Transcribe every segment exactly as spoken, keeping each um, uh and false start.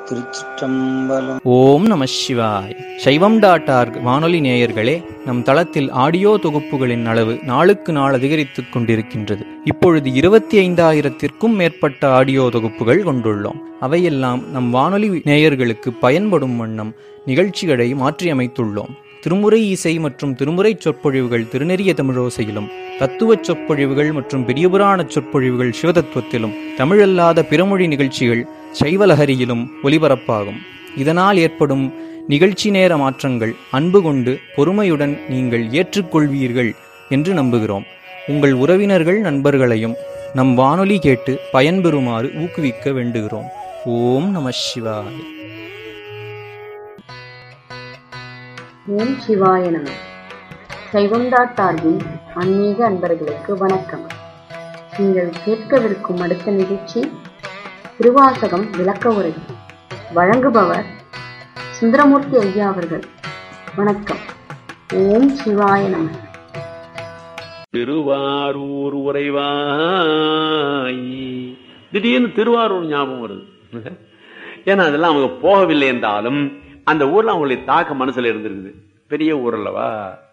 திருச்சிற்றம்பலம். ஓம் நம சிவாய். சைவம் டாட் ஆர்க் வானொலி நேயர்களே, நம் தளத்தில் ஆடியோ தொகுப்புகளின் அளவு நாளுக்கு நாள் அதிகரித்துக் கொண்டிருக்கின்றது. இப்பொழுது இருபத்தி ஐந்தாயிரத்திற்கும் மேற்பட்ட ஆடியோ தொகுப்புகள் கொண்டுள்ளோம். அவையெல்லாம் நம் வானொலி நேயர்களுக்கு பயன்படும் வண்ணம் நிகழ்ச்சிகளை மாற்றியமைத்துள்ளோம். திருமுறை இசை மற்றும் திருமுறை சொற்பொழிவுகள் திருநெறிய தமிழோசையிலும், தத்துவ சொற்பொழிவுகள் மற்றும் பெரியபுராண சொற்பொழிவுகள் சிவதத்துவத்திலும், தமிழல்லாத பிறமொழி நிகழ்ச்சிகள் சைவலஹரியிலும் ஒலிபரப்பாகும். இதனால் ஏற்படும் நிகழ்ச்சி நேர மாற்றங்கள் அன்பு கொண்டு பொறுமையுடன் நீங்கள் ஏற்றுக்கொள்வீர்கள் என்று நம்புகிறோம். உங்கள் உறவினர்கள் நண்பர்களையும் நம் வானொலி கேட்டு பயன்பெறுமாறு ஊக்குவிக்க வேண்டுகிறோம். ஓம் நம சிவாய. ஓம் சிவாய நம. சைவம் டாட் ஆர்கின் ஆன்மீக அன்பர்களுக்கு வணக்கம். நீங்கள் கேட்கவிருக்கும் அடுத்த நிகழ்ச்சி திருவாசகம் விளக்க உரை. வழங்குபவர் சுந்தரமூர்த்தி ஐயா அவர்கள். வணக்கம். ஓம் சிவாய நம. திருவாரூர் உறைவாய். திடீர்னு திருவாரூர் ஞாபகம் வருது. ஏன்னா அதெல்லாம் அவங்க போகவில்லை என்றாலும் அந்த ஊர்ல அவங்களுடைய தாக்க மனசுல இருந்திருக்குது. பெரிய ஊர் அல்லவா.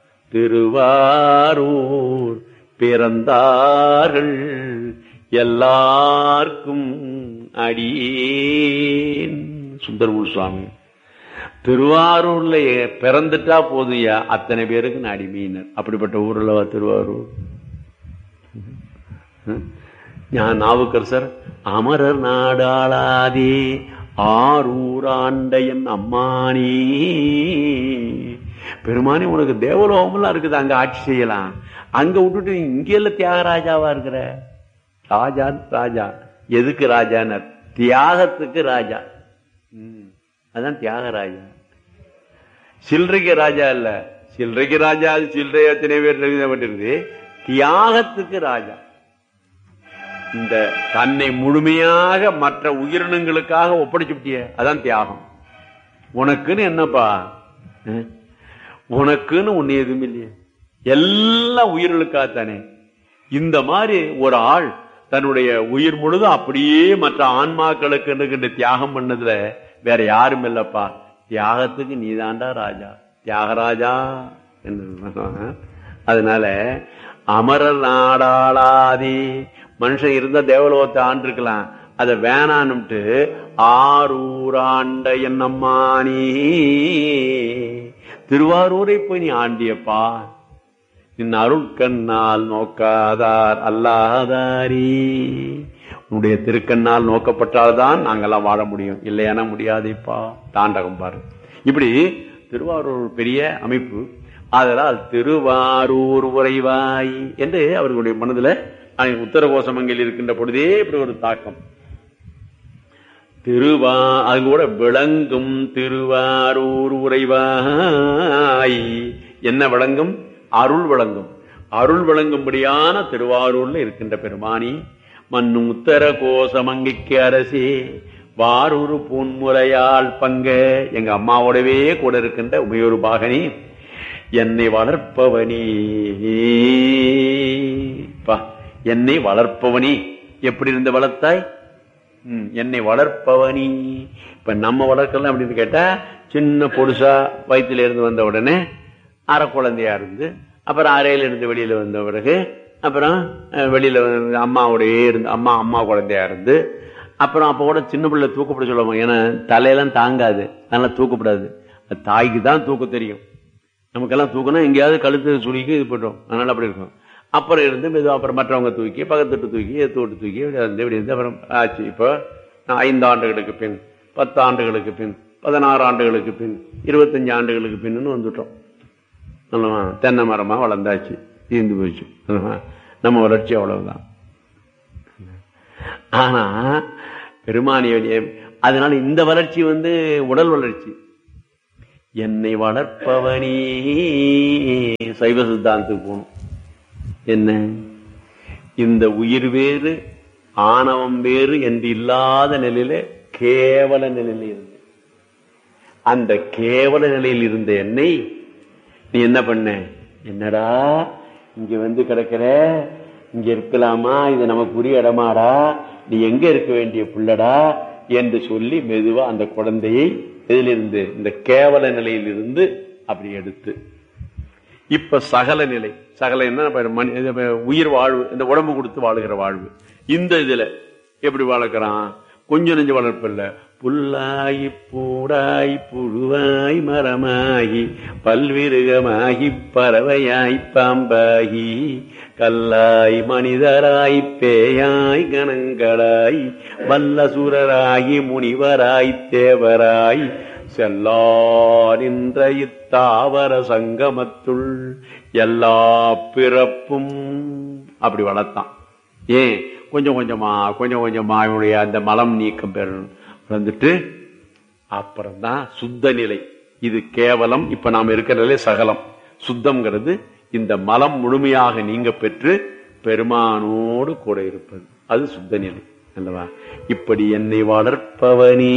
திருவாரூர் பிறந்தார்கள் எல்லாருக்கும் அடியேன். சுந்தரமூர் சுவாமி திருவாரூர்ல பிறந்துட்டா போதுயா, அத்தனை பேருக்கு நான் அடிமையினர். அப்படிப்பட்ட ஊர்லவா திருவாரூர். ஞான நாவுக்கரசர் அமரர் நாடாளாதே ஆரூர் ஆண்டையன் அம்மானி. பெருமானி உனக்கு தேவலோகம்லாம் இருக்குது, அங்க ஆட்சி செய்யலாம். அங்க விட்டுட்டு இங்க எல்லாம் தியாகராஜாவா இருக்கிற. ராஜா ராஜா எதுக்கு ராஜானர்? தியாகத்துக்கு ராஜா. உம் அதான் தியாகராஜா. சில்லறைக்கு ராஜா இல்ல. சில்லறைக்கு ராஜா, அது சில்லறை எத்தனை பேர் இருக்குது. தியாகத்துக்கு ராஜா. இந்த தன்னை முழுமையாக மற்ற உயிரினங்களுக்காக ஒப்படைச்சுட்டிய, அதான் தியாகம். உனக்குன்னு என்னப்பா? உனக்குன்னு ஒண்ணு எதுவும் இல்லையே, எல்லாம் உயிர்களுக்காகத்தானே. இந்த மாதிரி ஒரு ஆள் தன்னுடைய உயிர் முழுதும் அப்படியே மற்ற ஆன்மாக்களுக்கு தியாகம் பண்ணதுல வேற யாரும் இல்லப்பா. தியாகத்துக்கு நீதாண்டா ராஜா, தியாகராஜா என்று. அதனால அமரர் நாடாளாதி, மனுஷன் இருந்தா தேவலோகத்தை ஆண்டிருக்கலாம், அத வேணான்னுட்டு ஆரூர் ஆண்ட என்னம்மானி. திருவாரூரை போய் நீ ஆண்டியப்பா. நின் அருள் கண்ணால் நோக்காதார் அல்லாதாரி. உன்னுடைய திருக்கண்ணால் நோக்கப்பட்டால்தான் நாங்கெல்லாம் வாழ முடியும், இல்லையானா முடியாதேப்பா. தாண்டகம் பாரு. இப்படி திருவாரூர் பெரிய அமைப்பு. அதனால் திருவாரூர் உறைவாய் என்று அவர்களுடைய மனதுல உத்தர கோசமங்கில் இருக்கின்ற பொழுதே இப்படி ஒரு தாக்கம். திருவா அது கூட விளங்கும் திருவாரூர் உறைவாய். என்ன விளங்கும்? அருள் விளங்கும். அருள் விளங்கும்படியான திருவாரூர்ல இருக்கின்ற பெருமானி. மண்ணும் உத்தர கோசமங்கிக்கு அரசே வாரூர் பூன்முறையால் பங்க. எங்க அம்மாவோடவே கூட இருக்கின்ற உமையொரு பாகனி, என்னை வளர்ப்பவனி. என்னை வளர்ப்பவனி. எப்படி இருந்து வளர்த்தாய்? என்னை வளர்ப்பவனி. இப்ப நம்ம வளர்க்கலாம் அப்படின்னு கேட்டா, சின்ன பொடுசா வயிற்றுல இருந்து வந்த உடனே அரை குழந்தையா இருந்து, அப்புறம் அறையில இருந்து வெளியில வந்த பிறகு அப்புறம் வெளியில அம்மாவோடய இருந்து அம்மா அம்மா குழந்தையா இருந்து, அப்புறம் அப்ப கூட சின்ன பிள்ளை தூக்கப்பட சொல்லுவாங்க. ஏன்னா தலையெல்லாம் தாங்காது, அதனால தூக்கப்படாது. தாய்க்கு தான் தூக்க தெரியும். நமக்கெல்லாம் தூக்கணும் எங்கேயாவது கழுத்து சுழிக்கு இது பண்றோம், அதனால அப்படி இருக்கும். அப்புறம் இருந்து மெதுவா அப்புறம் மற்றவங்க தூக்கி பக்கத்துட்டு தூக்கி எத்தோட்டு தூக்கி இப்படி இருந்து அப்புறம் ஆச்சு. இப்போ ஐந்து ஆண்டுகளுக்கு பின், பத்து ஆண்டுகளுக்கு பின், பதினாறு ஆண்டுகளுக்கு பின், இருபத்தஞ்சு ஆண்டுகளுக்கு பின்னு வந்துட்டோம். தென்னை மரமா வளர்ந்தாச்சு, தீர்ந்து போச்சு. நம்ம வளர்ச்சி அவ்வளவுதான். ஆனா பெருமானிய அதனால இந்த வளர்ச்சி வந்து உடல் வளர்ச்சி. என்னை வளர்ப்பவனி சைவ சித்தாந்தத்துக்கு போகணும். என்ன? இந்த உயிர் வேறு ஆணவம் வேறு என்று இல்லாத நிலையில கேவல நிலையில இருந்து, அந்த கேவல நிலையில் இருந்த என்னை நீ என்ன பண்ண? என்னடா இங்க வந்து கிடக்கிற, இங்க இருக்கலாமா, இது நமக்கு உரிய இடமாடா, நீ எங்க இருக்க வேண்டிய புள்ளடா, என்று சொல்லி மெதுவா அந்த குழந்தையை இதிலிருந்து இந்த கேவல நிலையிலிருந்து அப்படி எடுத்து இப்ப சகல நிலை சகல என்ன உயிர் வாழ்வு இந்த உடம்பு கொடுத்து வாழுகிற வாழ்வு இந்த இதுல எப்படி வளர்க்கிறான் கொஞ்சம் நெஞ்சு வளர்ப்பு இல்ல புல்லாகி பூடாய் புழுவாய் மரமாகி பல்விருகமாகி பறவையாய் பாம்பாகி கல்லாய் மனிதராய் பேயாய் கணங்களாய் வல்லசுரராகி முனிவராய் தேவராய் செல்லா நின்ற இத்தாவர சங்கமத்துள் எல்லா பிறப்பும் அப்படி வளர்த்தான். ஏன் கொஞ்சம் கொஞ்சமா கொஞ்சம் கொஞ்சமா அவனுடைய அந்த மலம் நீக்கம் பெறணும் வந்துட்டு அப்புறம்தான் சுத்த நிலை. இது கேவலம். இப்ப நாம இருக்கிற நிலை சகலம். சுத்தம்ங்கிறது இந்த மலம் முழுமையாக நீங்க பெற்று பெருமானோடு கூட இருப்பது, அது சுத்த நிலை அல்லவா? இப்படி என்னை வளர்ப்பவனே.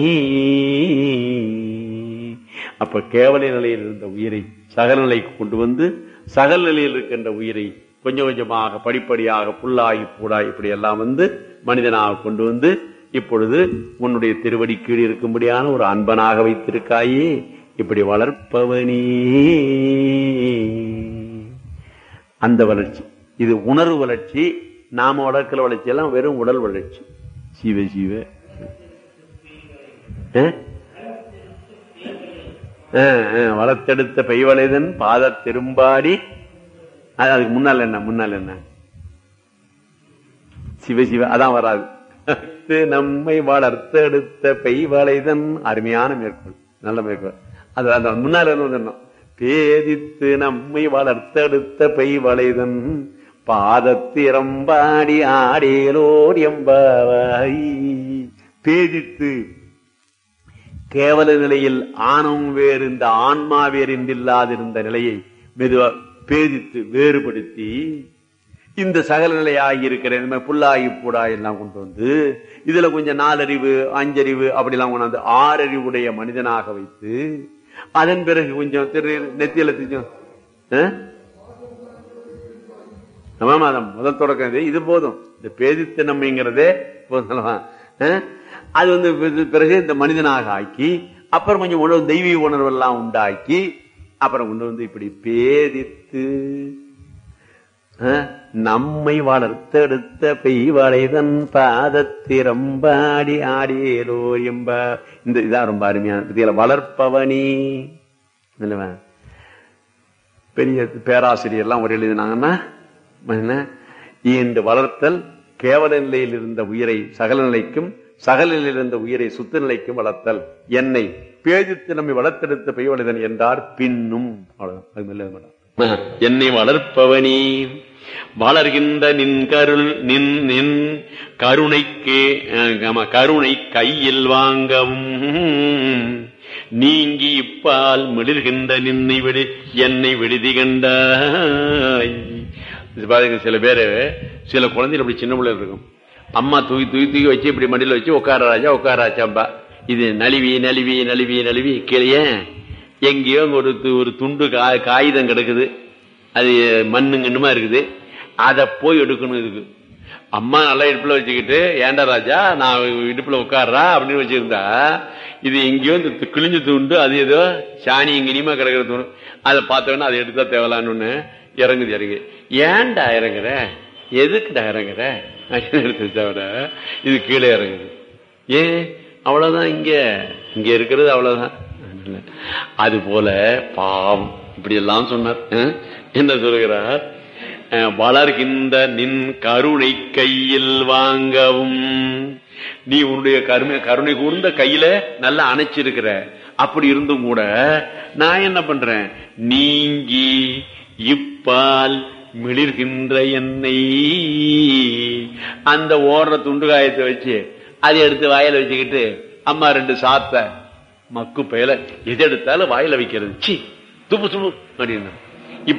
அப்ப கேவல நிலையில் இருந்த உயிரை சகல நிலைக்கு கொண்டு வந்து சகல நிலையில் இருக்கின்ற உயிரை கொஞ்சம் கொஞ்சமாக படிப்படியாக புல்லாகி பூடாய் இப்படி எல்லாம் வந்து மனிதனாக கொண்டு வந்து இப்பொழுது உன்னுடைய திருவடி கீழ் இருக்கும்படியான ஒரு அன்பனாக வைத்திருக்காயே. இப்படி வளர்ப்பவனே. அந்த வளர்ச்சி இது உணர்வு வளர்ச்சி. நாம வளர்க்கிற வளர்ச்சி எல்லாம் வெறும் உடல் வளர்ச்சி. சிவ சிவ வளர்த்தெடுத்த பெய்வளைதன் பாத திரும்பாடி. அதுக்கு முன்னால் என்ன முன்னால் என்ன சிவ சிவ அதான் வராது. நம்மை வளர்த்தெடுத்த பெய்வளைதன் அருமையான மேற்கோள், நல்ல மேற்கோள். அது அந்த முன்னால் என்ன பேதித்து நம்மை வளர்த்தெடுத்த பெய்வளைதன் பாதத்திரம்பாடி ஆடேலோர் எம்பாவாய். பேதித்து கேவல நிலையில் ஆணவம் வேறு இந்த ஆன்மா வேறு இல்லாதிருந்த நிலையை மெதுவா பேதித்து வேறுபடுத்தி இந்த சகல நிலை ஆகியிருக்கிற புல்லாகி பூடாய் எல்லாம் கொண்டு வந்து இதுல கொஞ்சம் நாலறிவு அஞ்சறிவு அப்படிலாம் கொண்டாந்து ஆறறிவுடைய மனிதனாக வைத்து அதன் பிறகு கொஞ்சம் திரு நெத்தியில கொஞ்சம் மாதம் முதல் தொடக்கம் இது போதும். இந்த பேதித்து நம்மங்கிறதே போதும். அது வந்து பிறகு இந்த மனிதனாக ஆக்கி அப்புறம் கொஞ்சம் உணர்வு தெய்வீக உணர்வு எல்லாம் உண்டாக்கி அப்புறம் கொண்டு வந்து இப்படி பேதித்து நம்மை வளர்த்தெடுத்த பெய்வளைதன் பாதத்திரம்பாடி ஆடியேலோ எம்ப. இந்த இதான் ரொம்ப அருமையான பத்தியில வளர்ப்பவனி. பெரிய பேராசிரியர் எல்லாம் ஒரு எழுதினாங்கன்னா இந்த வளர்த்தல் கேவல நிலையில் இருந்த உயிரை சகல நிலைக்கும் சகல நிலையில் இருந்த உயிரை சுத்த நிலைக்கும் வளர்த்தல். என்னை பேதித்து நம்மை வளர்த்தெடுத்த பெய்வளைதன் என்றார் பின்னும். அவ்வளவுதான். என்னை வளர்ப்பவனி வளர்கின்ற நின் கருள் நின் நின் கருணைக்கு கருணை கையில் வாங்கவும் நீங்கி இப்பால் மிளிர்கின்ற நின்னை விடு என்னை விடுதி கண்டாய். பாருங்க, சில பேரு சில குழந்தைகள் அப்படி சின்ன பிள்ளை இருக்கும். அம்மா தூக்கி தூக்கி தூக்கி வச்சு இப்படி மடியில வச்சு உட்கார ராஜா உட்கார ராஜாம்பா. இது நழுவி நழுவி நழுவி நழுவி கீழே எங்கேயோ ஒரு ஒரு துண்டு காகிதம் கிடக்குது, அது மண்ணுங்கன்னுமா இருக்குது, அதை போய் எடுக்கணும். இதுக்கு அம்மா நல்லா இடுப்புல வச்சுக்கிட்டு ஏண்டா ராஜா நான் இடுப்புல உட்கார்றா அப்படின்னு வச்சிருந்தா இது எங்கேயோ இந்த கிழிஞ்சு துண்டு, அது ஏதோ சாணி இங்கினியமா கிடக்கிற தூண்டு, அதை பார்த்தோன்னா அதை எடுத்தா தேவலான்னு இறங்குது. இறங்கு ஏன்டா இறங்குற, எதுக்குடா இறங்குற எடுத்துவிட இது கீழே இறங்குது. ஏன் அவ்வளவுதான், இங்க இங்க இருக்கிறது அவ்வளவுதான். அது போல பாவம் இப்படி எல்லாம் சொன்னார். என்ன சொல்கிறார், வளர்கின்ற நின் கருணை கையில் வாங்கவும். நீ உன்னுடைய கருணை கருணை கூர்ந்த கையில நல்லா அணைச்சிருக்கிற, அப்படி இருந்தும் கூட நான் என்ன பண்றேன், நீங்கி இப்பால் மிளிர்கின்ற எண்ணெய் அந்த ஓடுற துண்டு காயத்தை வச்சு அதை எடுத்து வாயில வச்சுக்கிட்டு அம்மா ரெண்டு சாத்த மக்கு பயல எது எடுத்தாலும் வாயில வைக்கிறது, சி துப்பு துப்பு அப்படின்னு